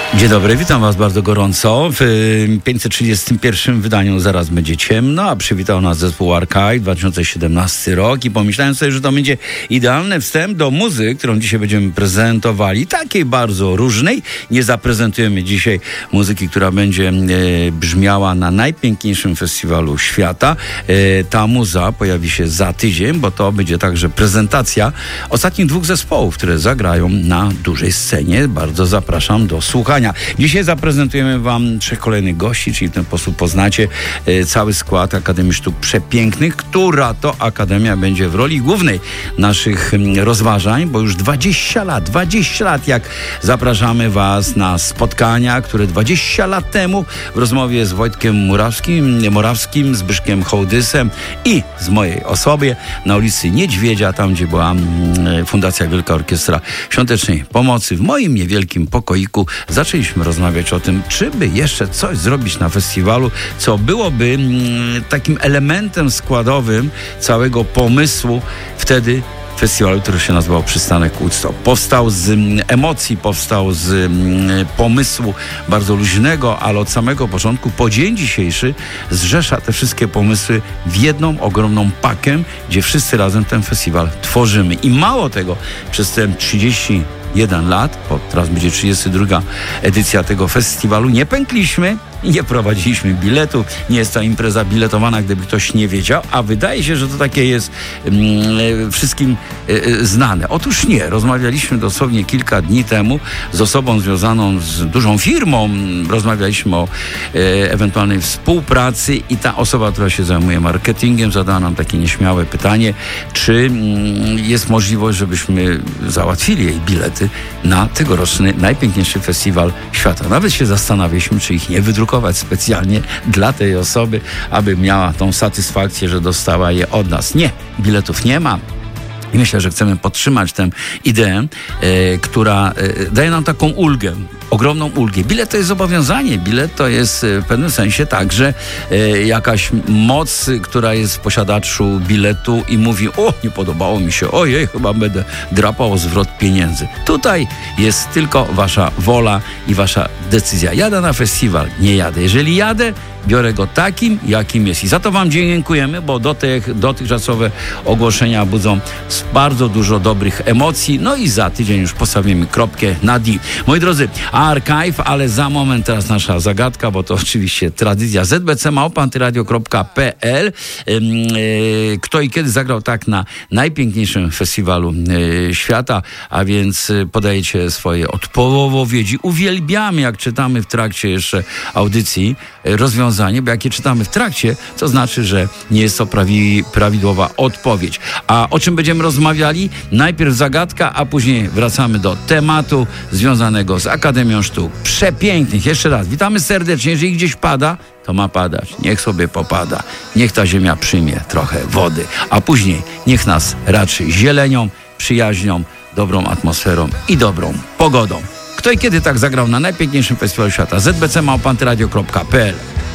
Dzień dobry, witam Was bardzo gorąco. W 531 wydaniu zaraz będzie ciemno, a przywitał nas zespół Archive 2017 rok i pomyślałem sobie, że to będzie idealny wstęp do muzyki, którą dzisiaj będziemy prezentowali, takiej bardzo różnej. Nie zaprezentujemy dzisiaj muzyki, która będzie brzmiała na najpiękniejszym festiwalu świata. Ta muza pojawi się za tydzień, bo to będzie także prezentacja ostatnich dwóch zespołów, które zagrają na dużej scenie. Bardzo zapraszam do słuchania. Dzisiaj zaprezentujemy Wam trzech kolejnych gości, czyli w ten sposób poznacie cały skład Akademii Sztuk Przepięknych, która to Akademia będzie w roli głównej naszych rozważań, bo już 20 lat jak zapraszamy Was na spotkania, które 20 lat temu w rozmowie z Wojtkiem Morawskim, Zbyszkiem Hołdysem i z mojej osobie na ulicy Niedźwiedzia, tam gdzie była Fundacja Wielka Orkiestra Świątecznej Pomocy, w moim niewielkim pokoiku zaczęliśmy rozmawiać o tym, czy by jeszcze coś zrobić na festiwalu, co byłoby takim elementem składowym całego pomysłu wtedy festiwalu, który się nazywał Przystanek Woodstock. Powstał z emocji, powstał z pomysłu bardzo luźnego, ale od samego początku po dzień dzisiejszy zrzesza te wszystkie pomysły w jedną ogromną pakę, gdzie wszyscy razem ten festiwal tworzymy. I mało tego, przez te 31 lat, bo teraz będzie 32 edycja tego festiwalu, nie pękliśmy i nie prowadziliśmy biletu. Nie jest to impreza biletowana, gdyby ktoś nie wiedział, a wydaje się, że to takie jest wszystkim znane. Otóż nie. Rozmawialiśmy dosłownie kilka dni temu z osobą związaną z dużą firmą. Rozmawialiśmy o ewentualnej współpracy i ta osoba, która się zajmuje marketingiem, zadała nam takie nieśmiałe pytanie, czy jest możliwość, żebyśmy załatwili jej bilety na tegoroczny najpiękniejszy festiwal świata. Nawet się zastanawialiśmy, czy ich nie wydrukować specjalnie dla tej osoby, aby miała tą satysfakcję, że dostała je od nas. Nie, biletów nie ma. I myślę, że chcemy podtrzymać tę ideę, która daje nam taką ulgę, ogromną ulgę. Bilet to jest zobowiązanie. Bilet to jest w pewnym sensie także jakaś moc, która jest w posiadaczu biletu i mówi: o, nie podobało mi się, ojej, chyba będę drapał o zwrot pieniędzy. Tutaj jest tylko wasza wola i wasza decyzja. Jadę na festiwal, nie jadę. Jeżeli jadę, biorę go takim, jakim jest. I za to Wam dziękujemy, bo dotychczasowe ogłoszenia budzą bardzo dużo dobrych emocji. No i za tydzień już postawimy kropkę na D. Moi drodzy, Archive, ale za moment teraz nasza zagadka, bo to oczywiście tradycja. zbc@antyradio.pl. Kto i kiedy zagrał tak na najpiękniejszym festiwalu świata, a więc podajecie swoje odpowiedzi. Uwielbiamy, jak czytamy w trakcie jeszcze audycji rozwiązanie, bo jak je czytamy w trakcie, to znaczy, że nie jest to prawidłowa odpowiedź. A o czym będziemy rozmawiali? Najpierw zagadka, a później wracamy do tematu związanego z Akademią Sztuk Przepięknych. Jeszcze raz, witamy serdecznie. Jeżeli gdzieś pada, to ma padać. Niech sobie popada. Niech ta ziemia przyjmie trochę wody. A później niech nas raczy zielenią, przyjaźnią, dobrą atmosferą i dobrą pogodą. Kto i kiedy tak zagrał na najpiękniejszym festiwalu świata? zbc@antyradio.pl